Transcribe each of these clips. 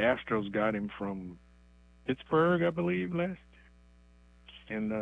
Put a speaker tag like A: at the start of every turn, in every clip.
A: Astros got him from Pittsburgh, I believe, last year. And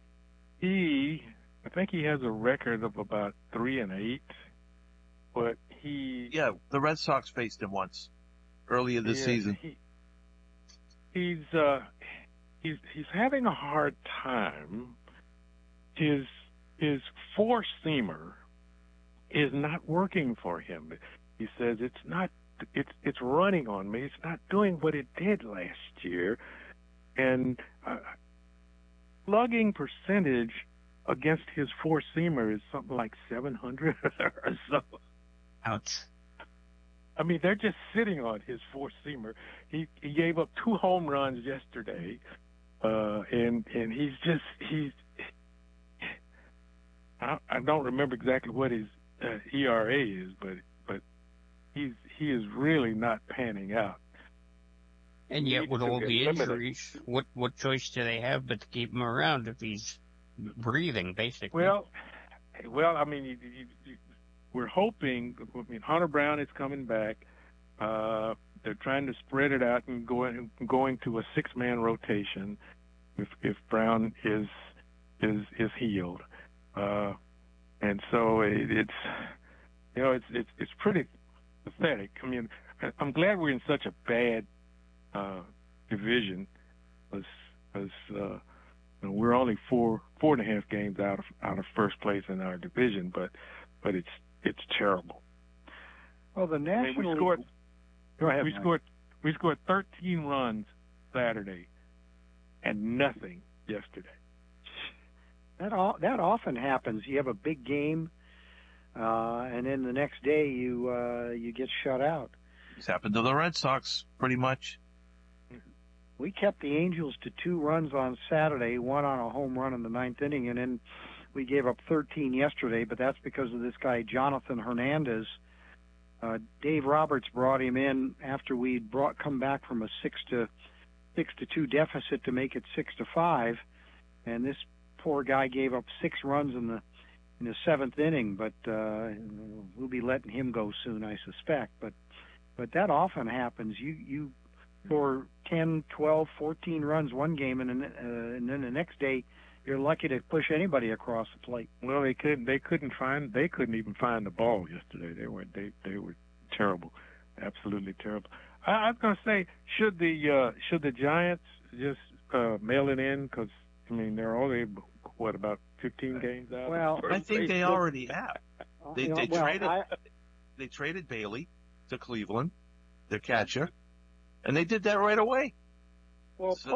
A: I think he has a record of about 3-8, but
B: Yeah, the Red Sox faced him once earlier this season.
A: He's having a hard time. His four-seamer is not working for him. He says it's running on me. It's not doing what it did last year. And slugging percentage against his four-seamer is something like 700 or so.
C: Ouch.
A: I mean, they're just sitting on his four-seamer. He gave up 2 home runs yesterday, and I don't remember exactly what his ERA is, but he is really not panning out.
C: And yet, with all the injuries, what choice do they have but to keep him around if he's breathing, basically?
A: Well, I mean, we're hoping. I mean, Hunter Brown is coming back. They're trying to spread it out and going to a 6-man rotation if Brown is healed. And so it's pretty pathetic. I mean, I'm glad we're in such a bad division, because we're only 4.5 games out of first place in our division, but it's terrible.
D: Well, the National League. Go ahead.
A: We scored 13 runs Saturday, and nothing yesterday.
D: That often happens. You have a big game, and then the next day you get shut out.
B: It's happened to the Red Sox, pretty much.
D: We kept the Angels to 2 runs on Saturday, 1 on a home run in the 9th inning, and then we gave up 13 yesterday, but that's because of this guy, Jonathan Hernandez. Dave Roberts brought him in after we'd come back from a 6-2 deficit to make it 6-5, and this poor guy gave up 6 runs in the 7th inning, but we'll be letting him go soon, I suspect. But that often happens. You score 10, 12, 14 runs one game, and then the next day you're lucky to push anybody across the plate.
A: Well, they couldn't even find the ball yesterday. They were terrible, absolutely terrible. I was going to say, should the Giants just mail it in? Because I mean, they're only about 15 games out.
D: Well,
B: I think they already have. They traded Bailey to Cleveland, their catcher, and they did that right away.
D: Well,
B: so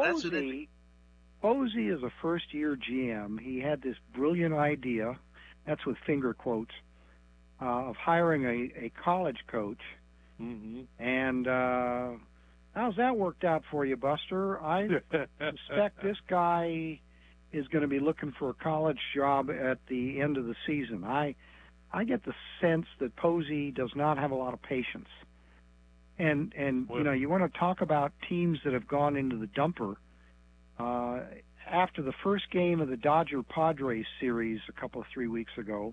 D: Posey is a first-year GM. He had this brilliant idea, that's with finger quotes, of hiring a college coach.
A: Mm-hmm.
D: And how's that worked out for you, Buster? I suspect this guy is going to be looking for a college job at the end of the season. I get the sense that Posey does not have a lot of patience. And you want to talk about teams that have gone into the dumper. After the first game of the Dodger-Padres series a 3 weeks ago,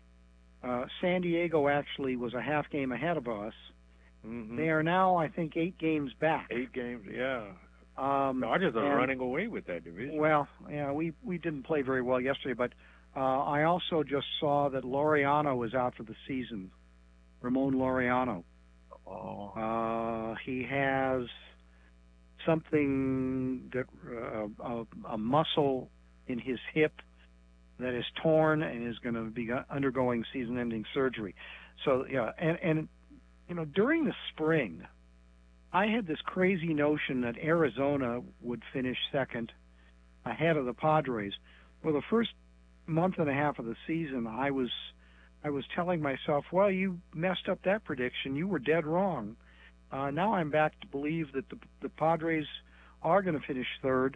D: San Diego actually was a half game ahead of us.
A: Mm-hmm.
D: They are now, I think, 8 games back.
A: 8 games, yeah. Dodgers are running away with that division.
D: Well, yeah, we didn't play very well yesterday, but I also just saw that Laureano is out for the season. Ramon Laureano.
B: Oh.
D: He has something that a muscle in his hip that is torn and is going to be undergoing season-ending surgery. So yeah, and during the spring, I had this crazy notion that Arizona would finish second ahead of the Padres. Well, the first month and a half of the season, I was telling myself, well, you messed up that prediction. You were dead wrong. Now I'm back to believe that the Padres are going to finish third,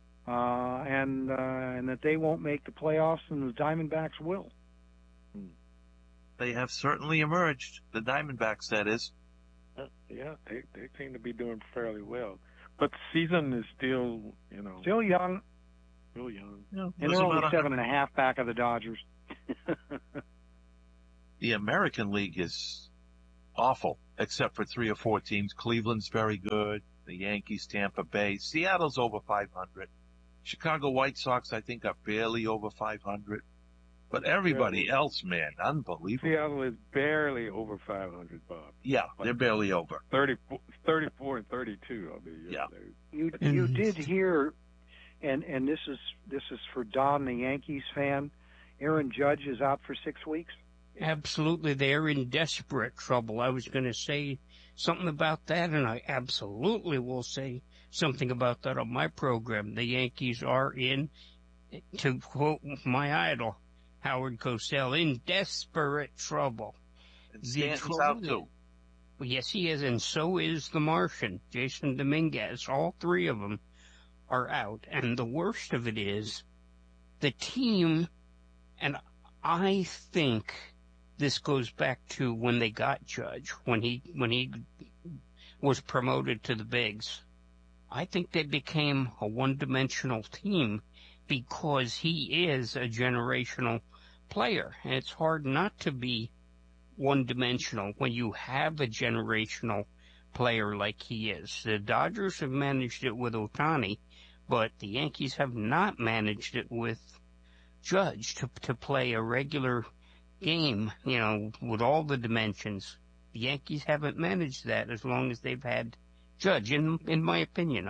D: and that they won't make the playoffs, and the Diamondbacks will.
B: They have certainly emerged. The Diamondbacks, that is.
A: Yeah, they seem to be doing fairly well. But the season is still,
D: Still young.
A: Still young.
B: Yeah,
D: And they're only 7.5 back of the Dodgers.
B: The American League is awful, except for 3 or 4 teams. Cleveland's very good. The Yankees, Tampa Bay. Seattle's over 500. Chicago White Sox, I think, are barely over 500. But everybody else, man, unbelievable.
A: Seattle is barely over 500, Bob.
B: Yeah, they're barely over.
A: 34 and 32, I'll be.
B: Yeah.
D: You did hear, and this is for Don, the Yankees fan. Aaron Judge is out for 6 weeks.
C: Absolutely, they're in desperate trouble. I was going to say something about that, and I absolutely will say something about that on my program. The Yankees are in, to quote my idol, Howard Cosell, in desperate trouble.
B: And Stanton's out too.
C: Yes, he is, and so is the Martian, Jason Dominguez. All 3 of them are out, and the worst of it is the team, and I think this goes back to when they got Judge, when he was promoted to the bigs. I think they became a one-dimensional team because he is a generational player, and it's hard not to be one-dimensional when you have a generational player like he is. The Dodgers have managed it with Ohtani, but the Yankees have not managed it with Judge to play a regular game, with all the dimensions. The Yankees haven't managed that as long as they've had Judge, in my opinion.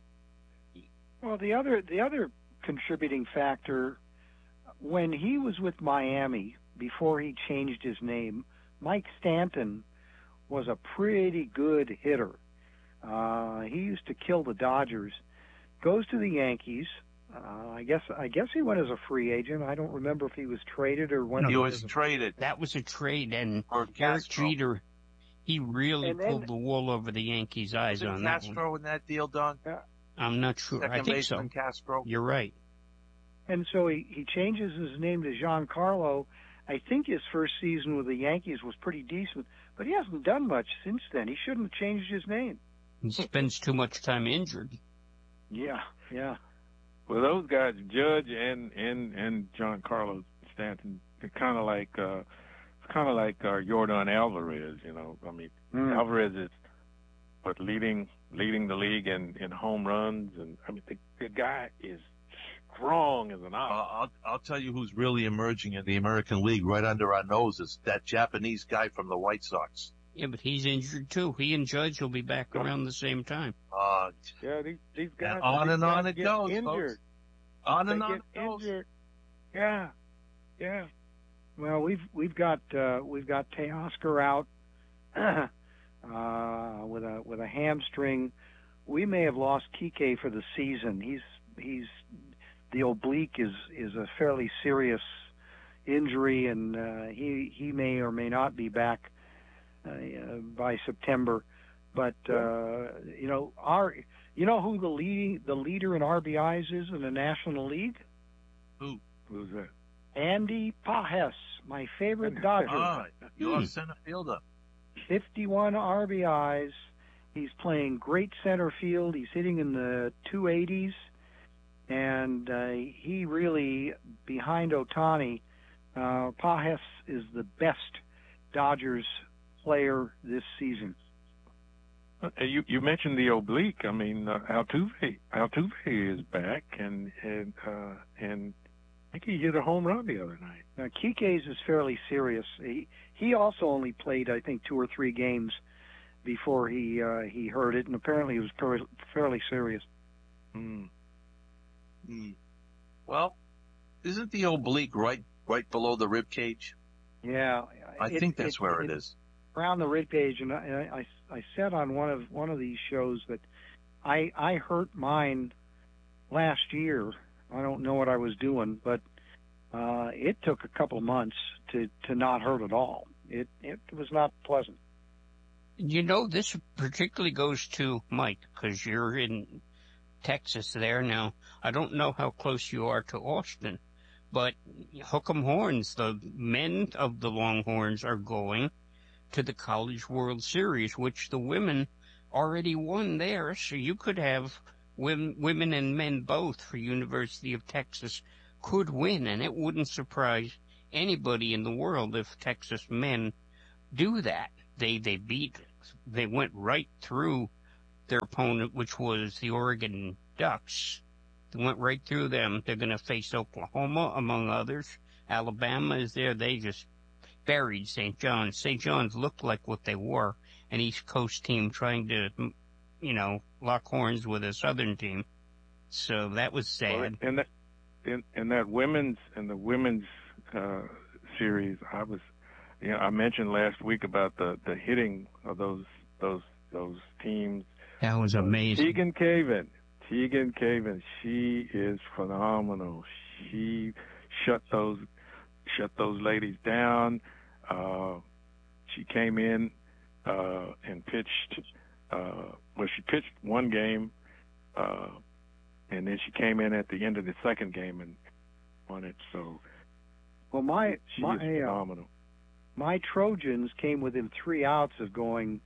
D: Well, the other contributing factor, when he was with Miami before he changed his name, Mike Stanton was a pretty good hitter. He used to kill the Dodgers. Goes to the Yankees. I guess he went as a free agent. I don't remember if he was traded or when.
B: He was traded.
C: That was a trade, and
B: Derek
C: Jeter, he really pulled the wool over the Yankees' eyes on that one.
B: Castro in that deal, Don?
C: I'm not sure. I think so.
B: Castro.
C: You're right.
D: And so he changes his name to Giancarlo. I think his first season with the Yankees was pretty decent, but he hasn't done much since then. He shouldn't have changed his name.
C: He spends too much time injured.
D: Yeah.
A: Well, those guys, Judge and Giancarlo Stanton, they're kind of like Yordan Alvarez. I mean, Alvarez is leading the league in home runs, and I mean the guy is strong as an ox.
B: I'll tell you who's really emerging in the American League right under our noses. That Japanese guy from the White Sox.
C: Yeah, but he's injured too. He and Judge will be back around the same time.
A: Yeah, these guys.
B: And on it goes,
A: injured.
B: folks. On and on it goes.
A: Injured. Yeah.
D: Well, we've got Teoscar out with a hamstring. We may have lost Kike for the season. He's the oblique is a fairly serious injury, and he may or may not be back by September. But who the leader in RBIs is in the National League?
A: Who's that?
D: Andy Pages, my favorite Dodger.
B: Your center fielder.
D: 51 RBIs. He's playing great center field. He's hitting in the 280s, and he really, behind Ohtani, Pages is the best Dodgers player this season.
A: You mentioned the oblique. I mean, Altuve is back, and I think he hit a home run the other night.
D: Now, Kike's is fairly serious. He also only played, I think, 2 or 3 games before he hurt it, and apparently it was fairly serious.
B: Well, isn't the oblique right below the rib cage?
D: Yeah,
B: I think that's where it is.
D: Around the rib cage, and I said on one of these shows that I hurt mine last year. I don't know what I was doing, but it took a couple of months to not hurt at all. It was not pleasant.
C: This particularly goes to Mike, because you're in Texas there now. I don't know how close you are to Austin, but Hook'em Horns, the men of the Longhorns, are going to the College World Series, which the women already won there. So you could have women and men both for University of Texas could win, and it wouldn't surprise anybody in the world if Texas men do that. they went right through their opponent, which was the Oregon Ducks. They went right through them. They're going to face Oklahoma, among others. Alabama is there. They just buried St. John's. St. John's looked like what they were, an East Coast team trying to, lock horns with a Southern team. So that was sad.
A: Well, in the women's series, I mentioned last week about the hitting of those teams.
C: That was amazing.
A: Tegan Caven, she is phenomenal. She shut those ladies down. She came in and pitched. She pitched one game, and then she came in at the end of the second game and won it. So,
D: well,
A: she is phenomenal.
D: My Trojans came within 3 outs of going.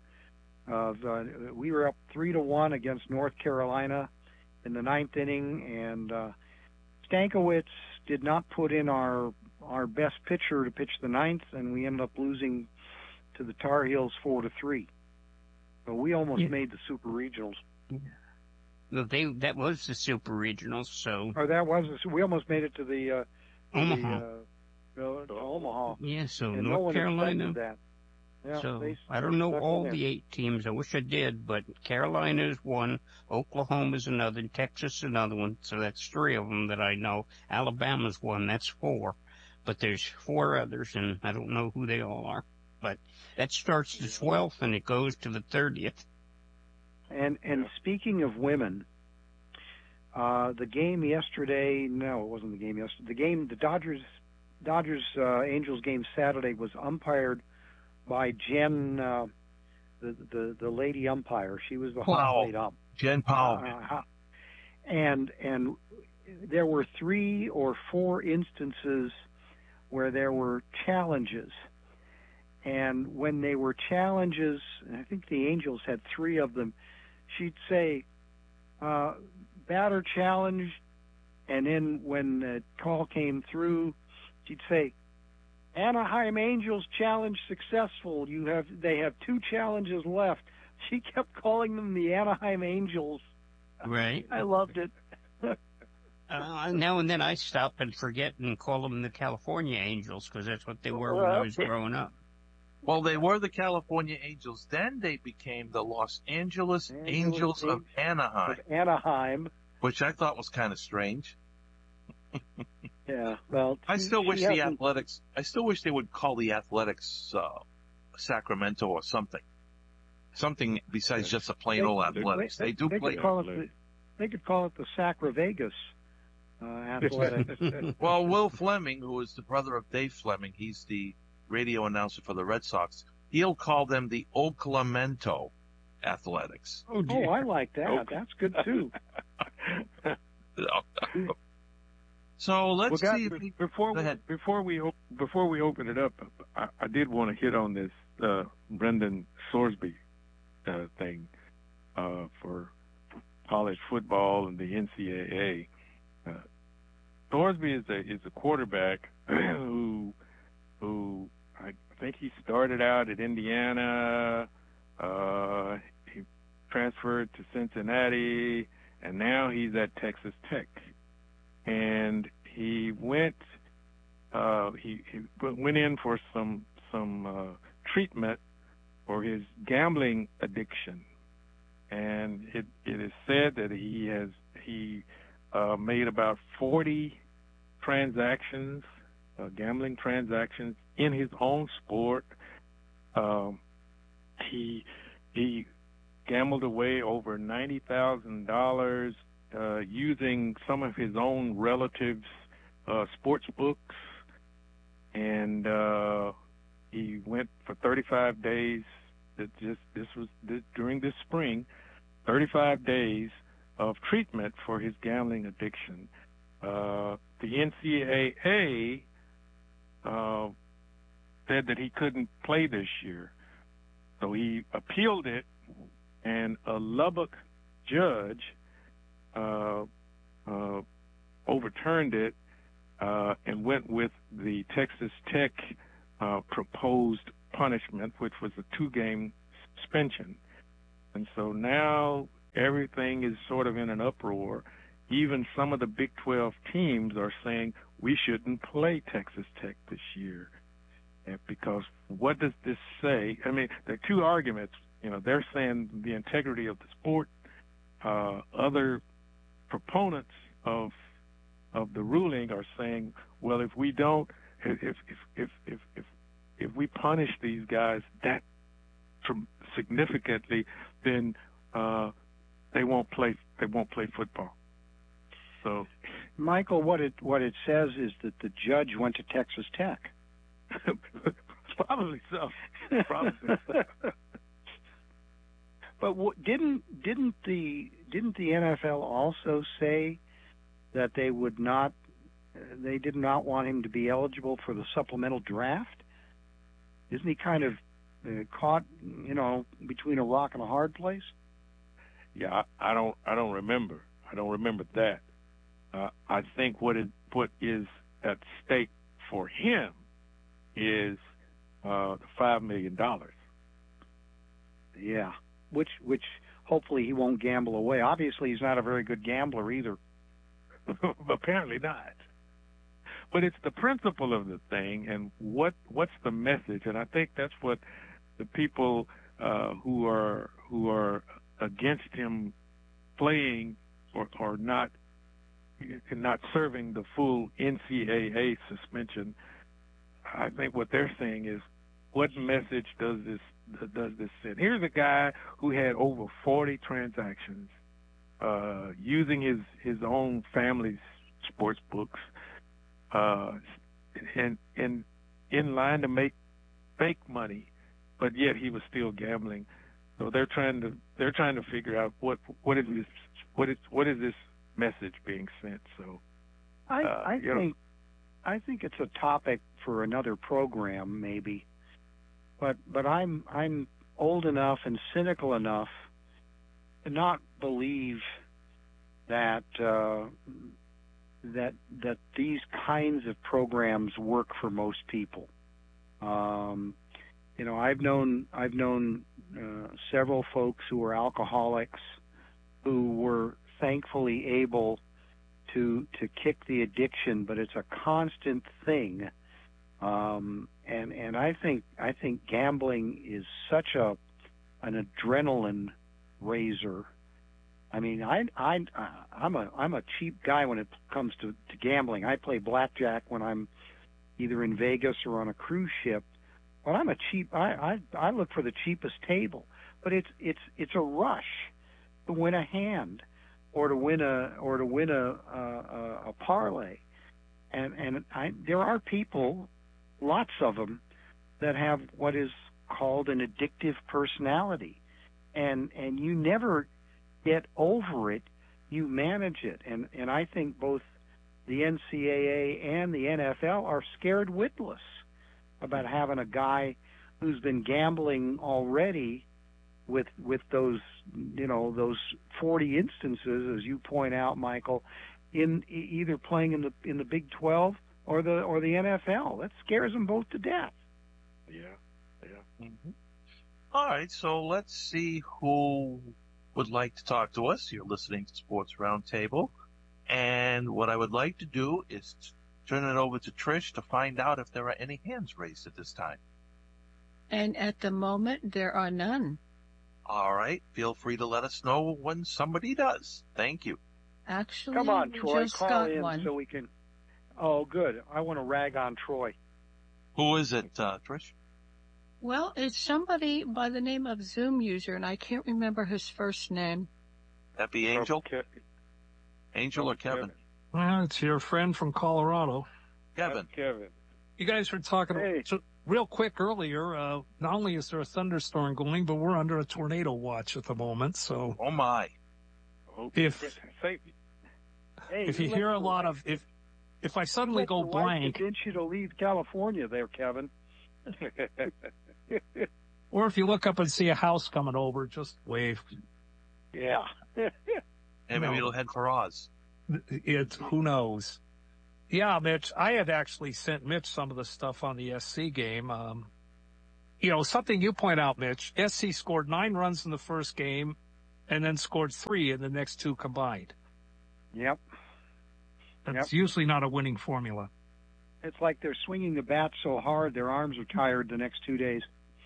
D: We were up 3-1 against North Carolina in the 9th inning, and Stankiewicz did not put in our best pitcher to pitch the 9th, and we ended up losing to the Tar Heels 4-3. So we almost made the Super Regionals.
C: That was the Super Regionals, so.
D: Or we almost made it to the
C: Omaha.
D: Omaha.
C: Yeah, so
D: and
C: North Carolina.
D: That. Yeah,
C: so I don't know all the 8 teams. I wish I did, but Carolina is one, Oklahoma's another, Texas another one. So that's 3 of them that I know. Alabama's one. That's 4. But there's 4 others, and I don't know who they all are. But that starts the 12th, and it goes to the 30th. And
D: speaking of women, the game yesterday. No, it wasn't the game yesterday. The Dodgers Angels game Saturday was umpired by Jen, the lady umpire. She was the home plate ump.
B: Jen Powell.
D: And there were 3 or 4 instances where there were challenges. And when they were challenges, and I think the Angels had 3 of them, she'd say, batter challenge, and then when the call came through, she'd say, Anaheim Angels challenge successful. They have 2 challenges left. She kept calling them the Anaheim Angels.
C: Right.
D: I loved it.
C: Now and then I stop and forget and call them the California Angels because that's what they were when I was growing up.
B: Well, they were the California Angels. Then they became the Los Angeles Angels of
D: Anaheim.
B: Which I thought was kind of strange.
D: Yeah, well,
B: I still wish they would call the Athletics Sacramento or something. Something besides just a plain old Athletics. They play.
D: They could call it the Sacra Vegas Athletics.
B: Well, Will Fleming, who is the brother of Dave Fleming, he's the radio announcer for the Red Sox. He'll call them the Oaklamento Athletics.
D: Oh, I like that. That's good too.
B: So let's see.
A: Before we open it up, I did want to hit on this Brendan Sorsby thing for college football and the NCAA. Sorsby is a quarterback who I think he started out at Indiana. He transferred to Cincinnati, and now he's at Texas Tech. And he went in for some treatment for his gambling addiction, and it is said that he made about 40 transactions, gambling transactions in his own sport. He gambled away over $90,000 using some of his own relatives' sports books, and he went for 35 days. This was during this spring, 35 days of treatment for his gambling addiction. The NCAA said that he couldn't play this year, so he appealed it, and a Lubbock judge overturned it and went with the Texas Tech proposed punishment, which was a 2-game suspension. And so now everything is sort of in an uproar. Even some of the Big 12 teams are saying we shouldn't play Texas Tech this year. Because what does this say? I mean, there are two arguments. They're saying the integrity of the sport. Other proponents of the ruling are saying, well, if we don't, if we punish these guys that significantly, then they won't play football. So,
D: Michael, what it says is that the judge went to Texas Tech.
A: Probably so. Probably so.
D: But didn't the NFL also say that they did not want him to be eligible for the supplemental draft? Isn't he kind of caught, between a rock and a hard place?
A: Yeah, I don't remember. I don't remember that. I think what is at stake for him is the $5 million.
D: Yeah, which hopefully he won't gamble away. Obviously, he's not a very good gambler either.
A: Apparently not. But it's the principle of the thing, and what's the message? And I think that's what the people who are against him playing or not serving the full NCAA suspension. I think what they're saying is, what message does this send? Here's a guy who had over 40 transactions, using his own family's sports books, and in line to make fake money, but yet he was still gambling. So they're trying to figure out what is this message being sent. So
D: I think it's a topic for another program maybe, but I'm old enough and cynical enough to not believe that that these kinds of programs work for most people. I've known several folks who were alcoholics who were thankfully able to kick the addiction, but it's a constant thing. And I think gambling is such an adrenaline raiser. I mean, I'm a cheap guy when it comes to gambling. I play blackjack when I'm either in Vegas or on a cruise ship. But I'm a cheap. I look for the cheapest table. But it's a rush to win a hand or to win a parlay. And there are people, lots of them, that have what is called an addictive personality, and you never get over it. You manage it, and I think both the NCAA and the NFL are scared witless about having a guy who's been gambling already with those 40 instances, as you point out, Michael, in either playing in the Big 12 or the NFL. That scares them both to death.
A: Yeah.
B: Mm-hmm. All right, so let's see who would like to talk to us. You're listening to Sports Roundtable, and what I would like to do is turn it over to Trish to find out if there are any hands raised at this time.
E: And at the moment, there are none.
B: All right, feel free to let us know when somebody does. Thank you.
E: Actually,
D: come on,
E: we
D: Troy,
E: just
D: call
E: got
D: in
E: one.
D: so we can. Oh, good. I want to rag on Troy.
B: Who is it, Trish?
E: Well, it's somebody by the name of Zoom user, and I can't remember his first name.
B: That be Angel? Angel or Kevin?
F: Well, it's your friend from Colorado.
B: Kevin.
A: Kevin.
F: You guys were talking real quick earlier. Not only is there a thunderstorm going, but we're under a tornado watch at the moment. So,
B: oh my!
F: If you hear a lot of if I suddenly go blank,
D: convince you to leave California, there, Kevin.
F: Or if you look up and see a house coming over, just wave.
D: Yeah.
B: And maybe it'll head for Oz.
F: Who knows? Yeah, Mitch, I had actually sent Mitch some of the stuff on the SC game. something you point out, Mitch, SC scored 9 runs in the first game and then scored 3 in the next 2 combined.
D: Yep.
F: That's usually not a winning formula.
D: It's like they're swinging the bat so hard their arms are tired the next 2 days.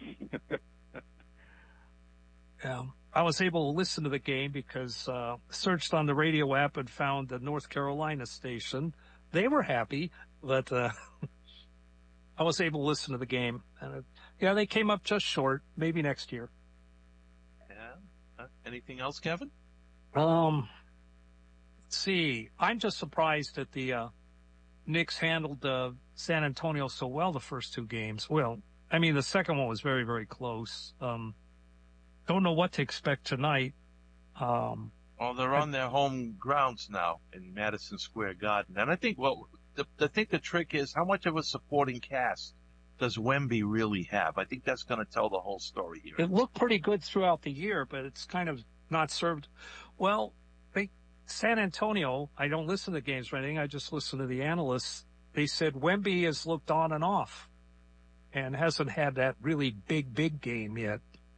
F: Yeah. I was able to listen to the game because searched on the radio app and found the North Carolina station. They were happy that I was able to listen to the game. And they came up just short. Maybe next year.
B: Yeah. Anything else, Kevin?
F: Let's see. I'm just surprised that the Knicks handled San Antonio so well the first 2 games. Well, I mean, the second one was very, very close. Don't know what to expect tonight.
B: Well, they're on their home grounds now in Madison Square Garden. And I think, the trick is how much of a supporting cast does Wemby really have? I think that's going to tell the whole story here.
F: It looked pretty good throughout the year, but it's kind of not served. Well, San Antonio, I don't listen to games or anything. I just listen to the analysts. They said Wemby has looked on and off and hasn't had that really big game yet.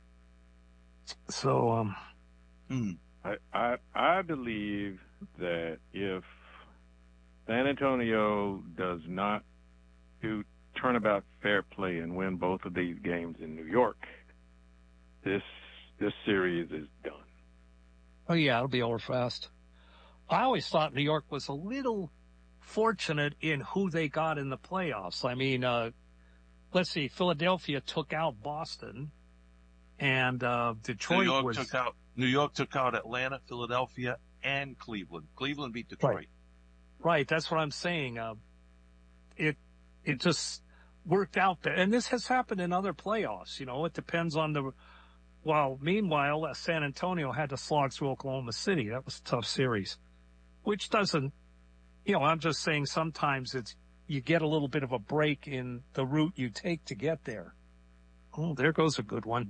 F: So,
A: I believe that if San Antonio does not do turnabout fair play and win both of these games in New York, this series is done.
F: Oh yeah, it'll be over fast. I always thought New York was a little fortunate in who they got in the playoffs. I mean, let's see, Philadelphia took out Boston. And Detroit
B: New York took out Atlanta, Philadelphia, and Cleveland. Cleveland beat Detroit.
F: Right. That's what I'm saying. It just worked out there. And this has happened in other playoffs. It depends on meanwhile, San Antonio had to slog through Oklahoma City. That was a tough series, which doesn't, I'm just saying sometimes you get a little bit of a break in the route you take to get there. Oh, there goes a good one.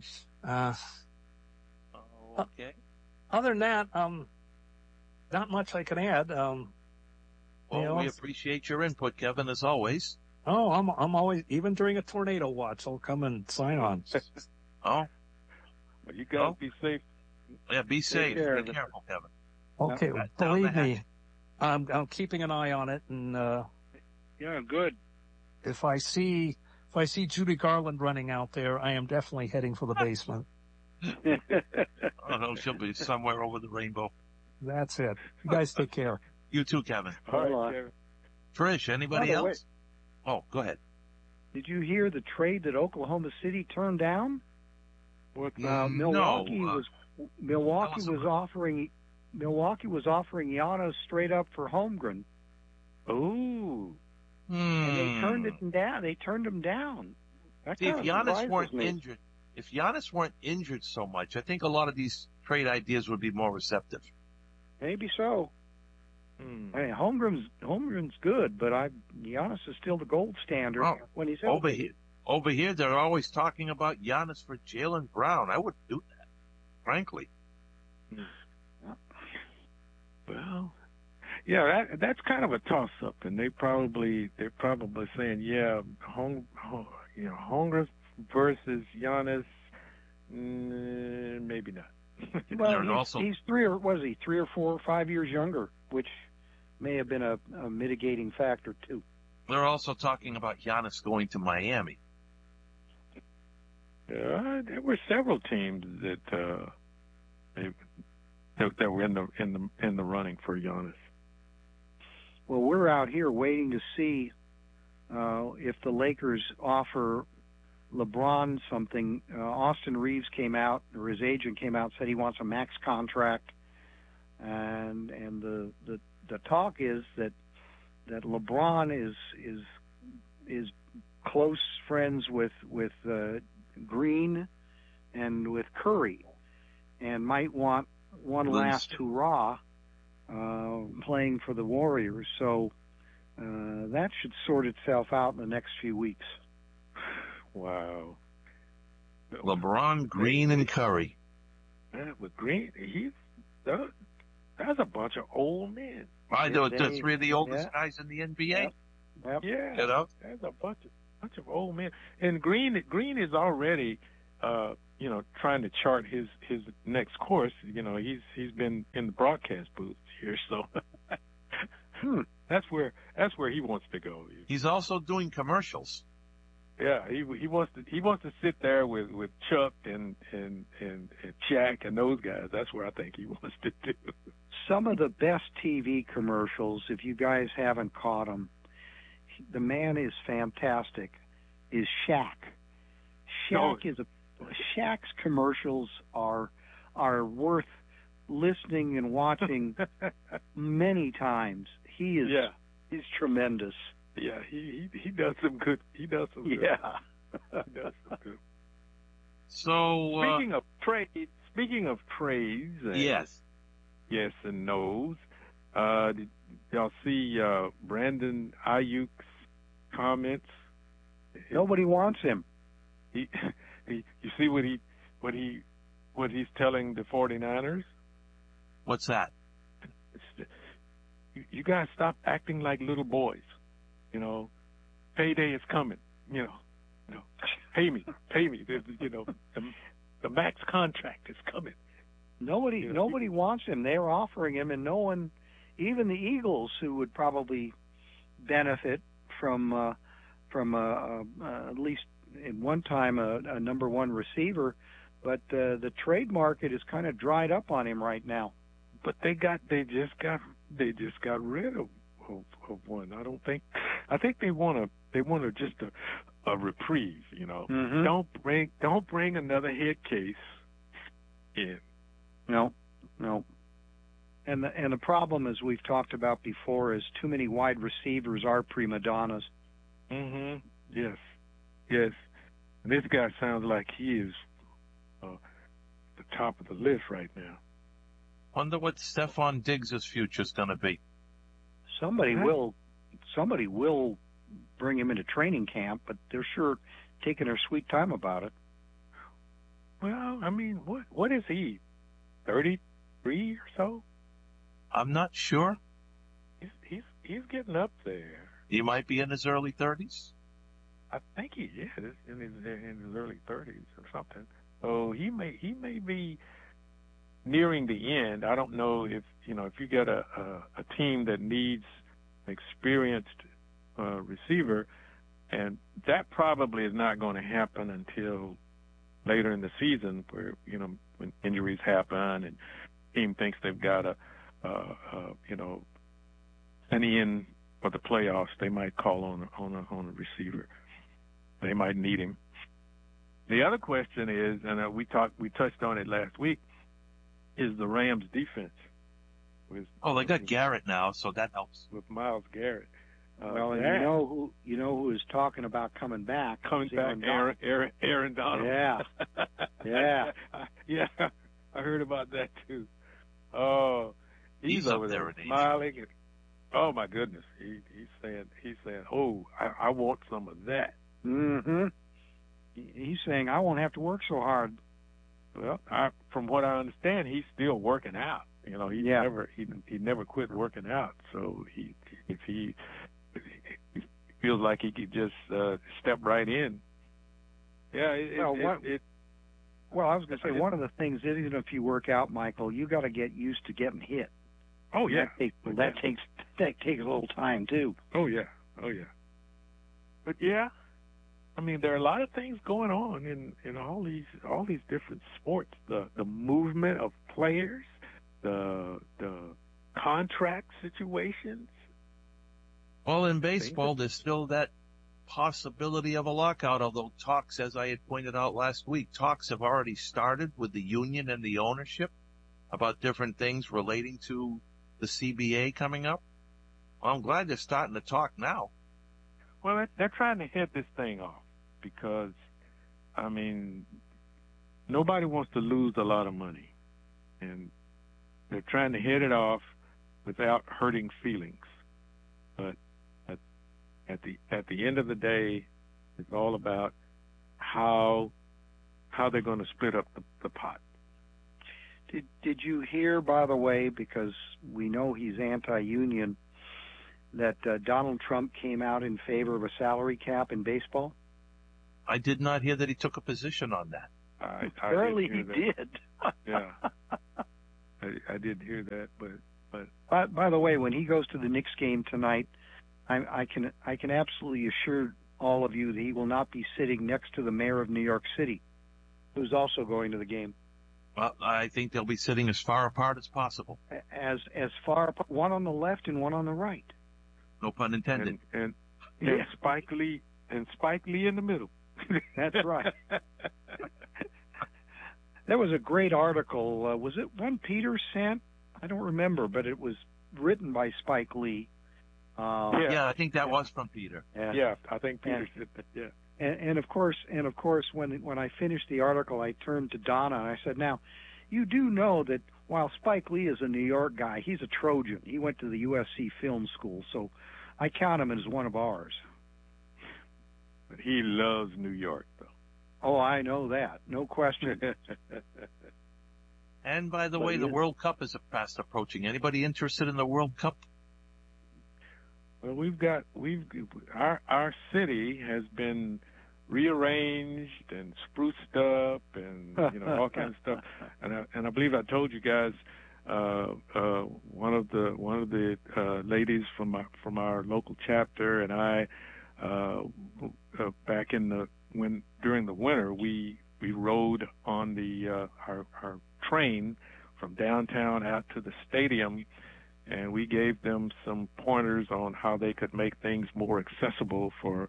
B: Okay.
F: Other than that, not much I can add.
B: We appreciate your input, Kevin, as always.
F: Oh, I'm always, even during a tornado watch, I'll come and sign on.
B: Oh.
A: Well, you gotta be safe.
B: Yeah, be safe. Be careful, Kevin.
F: Okay, believe me, I'm keeping an eye on it, and
D: yeah, good.
F: If I see Judy Garland running out there, I am definitely heading for the basement.
B: Oh no, she'll be somewhere over the rainbow.
F: That's it. You guys take care.
B: You too, Kevin.
A: All right, Kevin.
B: Trish, anybody else? Oh, go ahead.
D: Did you hear the trade that Oklahoma City turned down? Milwaukee was offering Giannis straight up for Holmgren.
A: Ooh.
D: And they turned him down.
B: See, if Giannis weren't injured so much, I think a lot of these trade ideas would be more receptive.
D: Maybe so. I mean, Holmgren's good, but Giannis is still the gold standard when he's healthy.
B: Over here, they're always talking about Giannis for Jaylen Brown. I wouldn't do that, frankly.
A: Well, yeah, that's kind of a toss-up, and they're probably saying, yeah, Holmgren versus Giannis, maybe not.
D: Well, he's 3 or 4 or 5 years younger, which may have been a mitigating factor too.
B: They're also talking about Giannis going to Miami.
A: There were several teams that were in the running for Giannis.
D: Well, we're out here waiting to see if the Lakers offer LeBron something. Austin Reeves came out, or his agent came out, said he wants a max contract, and the talk is that LeBron is close friends with Green and with Curry, and might want one last hurrah playing for the Warriors. So that should sort itself out in the next few weeks.
A: Wow.
B: LeBron, Green, and Curry.
A: Yeah, with Green, that's a bunch of old men.
B: I know the 3 of the oldest guys in the NBA.
A: Yep. Yeah,
B: You know?
A: that's a bunch bunch of old men. And Green is already, trying to chart his next course. You know, he's been in the broadcast booth here, so that's where he wants to go.
B: He's also doing commercials.
A: Yeah, he wants to sit there with Chuck and Shaq and those guys. That's where I think he wants to do.
D: Some of the best TV commercials, if you guys haven't caught them, the man is fantastic. Is Shaq? Shaq's commercials are worth listening and watching many times. He's tremendous.
A: Yeah, he does some good. He does some good.
D: Yeah.
A: He does some good.
B: So
A: speaking of trades,
B: yes
A: and no's. Did y'all see Brandon Ayuk's comments?
D: Nobody wants him.
A: You see what he's telling the 49ers?
B: What's that?
A: You guys stop acting like little boys. You know, payday is coming. You know, pay me. The max contract is coming.
D: Nobody wants him. They're offering him, and no one, even the Eagles, who would probably benefit from at least at one time a number one receiver, but the trade market is kind of dried up on him right now.
A: But they just got rid of one. I think they want just a reprieve. You know, don't bring another head case in.
D: No. And the problem, as we've talked about before, is too many wide receivers are prima donnas.
A: Yes. And this guy sounds like he is the top of the list right now.
B: Wonder what Stephon Diggs' future's going to be.
D: Somebody will bring him into training camp, but they're sure taking their sweet time about it.
A: Well, I mean, what is he? 33 or so?
B: I'm not sure.
A: He's getting up there.
B: He might be in his early 30s.
A: I think he is in his early 30s or something. So he may be nearing the end. I don't know if you get a team that needs an experienced receiver, and that probably is not going to happen until later in the season, where when injuries happen and team thinks they've got an in for the playoffs, they might call on a receiver. They might need him. The other question is, and we touched on it last week, is the Rams' defense.
B: They got Garrett now, so that helps.
A: With Myles Garrett.
D: And you know who is talking about coming back?
A: Aaron Donald.
D: Yeah.
A: Yeah. I heard about that too. Oh, he's over there smiling. Oh my goodness, he's saying, oh, I want some of that.
D: He's saying I won't have to work so hard.
A: Well, from what I understand, he's still working out. He never quit working out. So if he feels like he could just step right in. Yeah.
D: Well, I was going to say, one of the things is, even if you work out, Michael, you got to get used to getting hit.
A: Oh yeah.
D: That takes a little time too.
A: Oh yeah. But yeah, I mean, there are a lot of things going on in all these different sports. The movement of players, the contract situations.
B: Well, in baseball, there's still that possibility of a lockout, although talks, as I had pointed out last week, talks have already started with the union and the ownership about different things relating to the CBA coming up. Well, I'm glad they're starting to talk now.
A: Well, they're trying to head this thing off because, I mean, nobody wants to lose a lot of money. And they're trying to head it off without hurting feelings. But at the end of the day, it's all about how they're going to split up the pot.
D: Did you hear, by the way, because we know he's anti-union, that Donald Trump came out in favor of a salary cap in baseball?
B: I did not hear that he took a position on that.
A: I
D: Apparently
A: did
D: he
A: hear that.
D: did.
A: Yeah, I did hear that, but
D: By the way, when he goes to the Knicks game tonight, I can absolutely assure all of you that he will not be sitting next to the mayor of New York City, who's also going to the game.
B: Well, I think they'll be sitting as far apart as possible.
D: As far one on the left and one on the right.
B: No pun intended.
A: and
D: Yeah.
A: Spike Lee in the middle.
D: That's right. There was a great article. Was it one Peter sent? I don't remember, but it was written by Spike Lee.
B: Yeah, I think that was from Peter.
A: Yeah, I think Peter said that. Yeah.
D: And of course, when I finished the article, I turned to Donna and I said, "Now, you do know that while Spike Lee is a New York guy, he's a Trojan. He went to the USC Film School, so I count him as one of ours."
A: But he loves New York, though.
D: Oh, I know that, no question.
B: And by the way, the World Cup is fast approaching. Anybody interested in the World Cup?
A: Well, our city has been rearranged and spruced up, and all kinds of stuff. And I believe I told you guys one of the ladies from our local chapter and I back during the winter we rode on our train from downtown out to the stadium. And we gave them some pointers on how they could make things more accessible for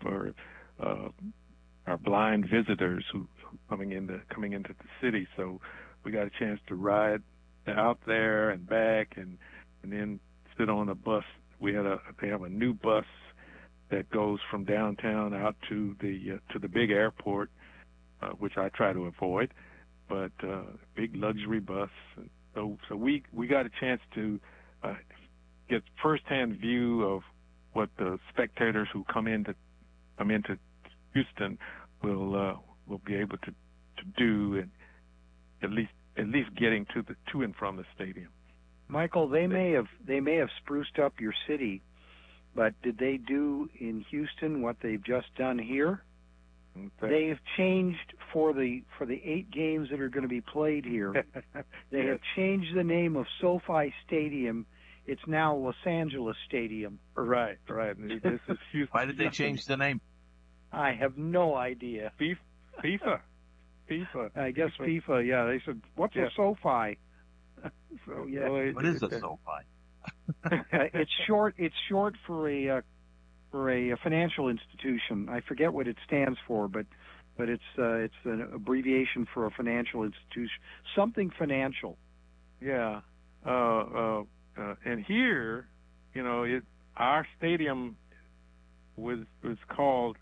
A: our blind visitors who coming into the city. So we got a chance to ride out there and back, and then sit on a bus. They have a new bus that goes from downtown out to the big airport, which I try to avoid, but big luxury bus. So we got a chance to get firsthand view of what the spectators who come into Houston will be able to do, and at least getting to and from the stadium.
D: Michael, they may have spruced up your city, but did they do in Houston what they've just done here? They have changed for the 8 games that are going to be played here. They have changed the name of SoFi Stadium. It's now Los Angeles Stadium.
A: Right. This is Houston.
B: Why did they change the name?
D: I have no idea.
A: FIFA.
D: I guess FIFA. Yeah, they said, "What's a SoFi?" So yeah,
B: what is a SoFi?
D: It's short for a financial institution. I forget what it stands for, but it's an abbreviation for a financial institution, something financial.
A: Yeah. And here, our stadium was called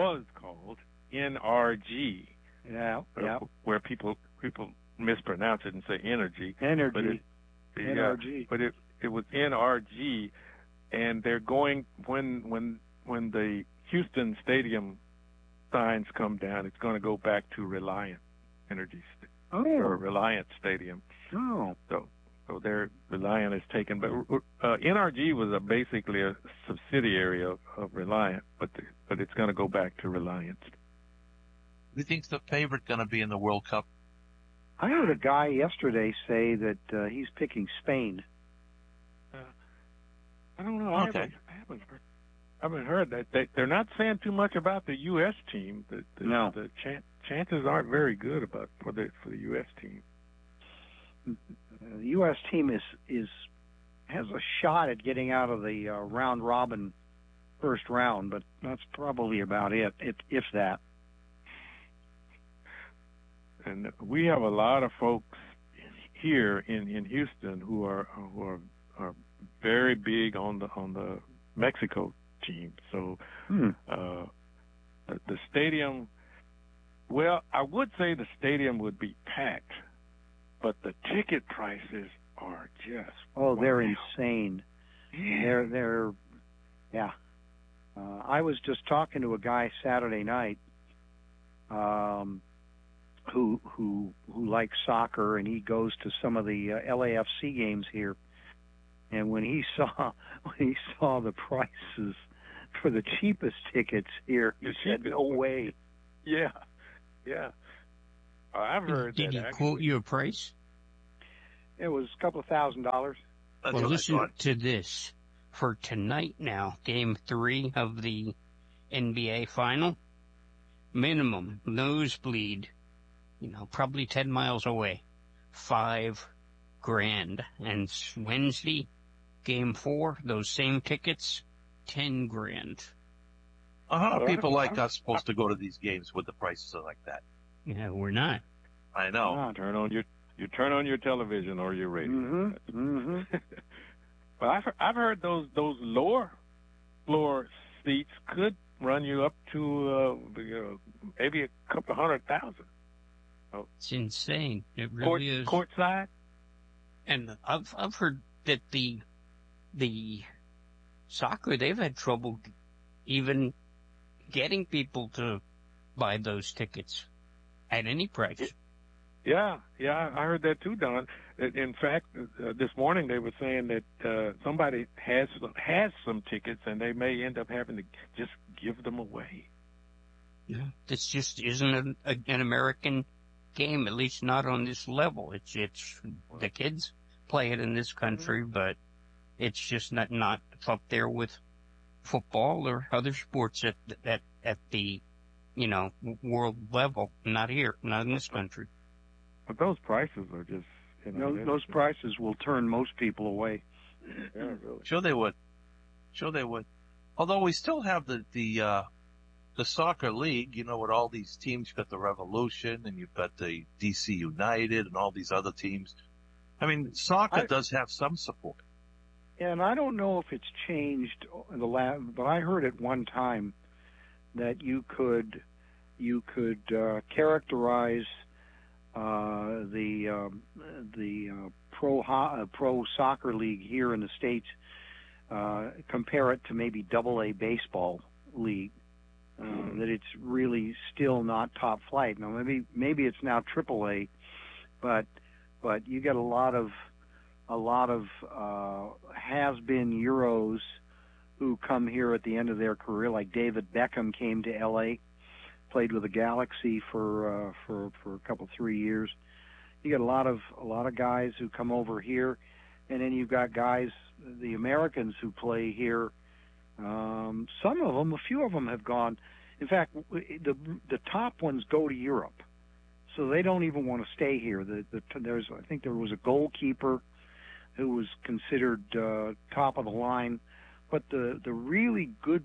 A: NRG.
D: Yeah.
A: Where people mispronounce it and say energy.
D: Energy.
A: NRG. But it was NRG, and they're going when the Houston Stadium signs come down, it's going to go back to Reliant Energy or Reliant Stadium.
D: Oh.
A: So their Reliant is taken, but NRG was basically a subsidiary of Reliant, but it's going to go back to Reliant.
B: Who thinks the favorite going to be in the World Cup?
D: I heard a guy yesterday say that he's picking Spain.
A: I don't know.
B: Okay.
A: I haven't heard that. They're not saying too much about the U.S. team.
D: No.
A: The chances aren't very good for the U.S. team.
D: The U.S. team has a shot at getting out of the round robin first round, but that's probably about it, if that.
A: And we have a lot of folks here in Houston who are very big on the Mexico team. So the stadium, well, I would say the stadium would be packed, but the ticket prices are just
D: they're insane.
A: Yeah.
D: They're yeah. I was just talking to a guy Saturday night who likes soccer, and he goes to some of the LAFC games here. And when he saw the prices for the cheapest tickets here, he said, "No way."
A: Yeah. I've heard
C: Did
A: that.
C: he
A: actually.
C: quote you a price?
D: It was a couple of $1,000.
B: That's
C: Well,
B: what I
C: listen
B: thought.
C: to this. For tonight now, Game 3 of the NBA Final, minimum nosebleed, probably 10 miles away, $5,000. And Wednesday, Game 4, those same tickets, $10,000.
B: How are people like us supposed to go to these games with the prices are like that?
C: Yeah, we're not.
B: I know.
D: Ah,
A: Turn on your television or your radio.
D: Mm-hmm.
A: Well, I've heard those lower floor seats could run you up to maybe a couple of 100,000.
C: It's insane. It really is.
A: Courtside.
C: And I've heard that the soccer, they've had trouble even getting people to buy those tickets at any price.
A: Yeah, I heard that too, Don. In fact, this morning they were saying that somebody has some tickets, and they may end up having to just give them away.
C: Yeah, this just isn't an American game, at least not on this level. It's the kids play it in this country, but it's just not up there with football or other sports at the world level. Not here, not in this country.
A: But those prices are just
D: Those prices will turn most people away.
A: Yeah, really.
B: Sure they would. Although we still have the soccer league, with all these teams. You've got the Revolution and you've got the DC United and all these other teams. I mean, soccer does have some support.
D: And I don't know if it's changed in the last, but I heard at one time that you could characterize the pro soccer league here in the States, compare it to maybe AA baseball league. That it's really still not top flight. Now maybe it's now AAA, but you get a lot of has-been Euros who come here at the end of their career, like David Beckham came to LA, played with the Galaxy for a couple 3 years. You get a lot of guys who come over here, and then you've got guys, the Americans who play here. Some of them, a few of them have gone. In fact, the top ones go to Europe, so they don't even want to stay here. I think there was a goalkeeper who was considered top of the line, but the really good,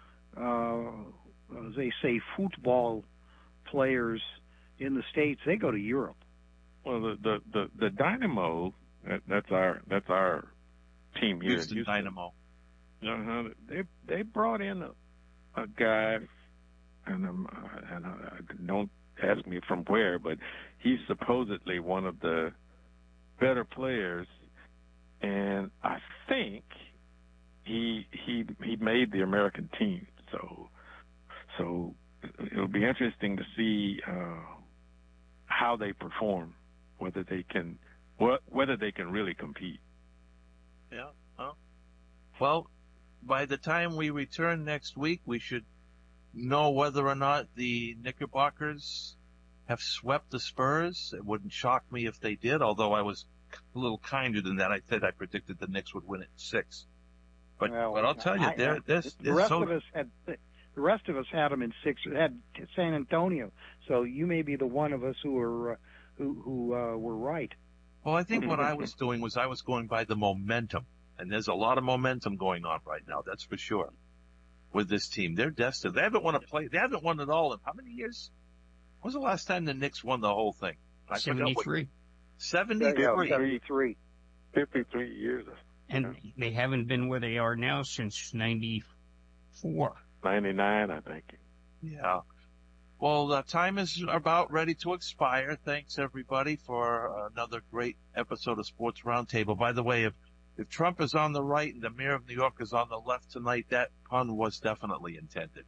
D: as they say, football players in the States, they go to Europe.
A: Well, the Dynamo, that's our team here.
B: Houston Dynamo.
A: They brought in a guy, and don't ask me from where, but he's supposedly one of the better players, and I think he made the American team. So it'll be interesting to see how they perform, whether they can really compete.
B: Yeah. Well, by the time we return next week, we should know whether or not the Knickerbockers have swept the Spurs. It wouldn't shock me if they did, although I was a little kinder than that. I said I predicted the Knicks would win it 6. But I'll tell you,
D: the rest of us had them in 6. Had San Antonio, so you may be the one of us who were right.
B: Well, I think what I was doing was I was going by the momentum, and there's a lot of momentum going on right now. That's for sure. With this team, they're destined. They haven't won They haven't won it all in how many years? When was the last time the Knicks won the whole thing?
C: 73.
B: 73.
A: 53 years.
C: And they haven't been where they are now since 94.
A: 99, I think.
B: Yeah. Well, the time is about ready to expire. Thanks, everybody, for another great episode of Sports Roundtable. By the way, if Trump is on the right and the mayor of New York is on the left tonight, that pun was definitely intended.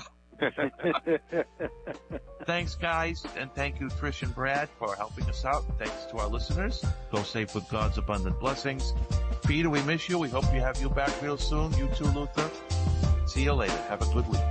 B: Thanks, guys, and thank you, Trish and Brad, for helping us out. Thanks to our listeners. Go safe with God's abundant blessings. Peter, we miss you. We hope you have you back real soon. You too, Luther. See you later. Have a good week.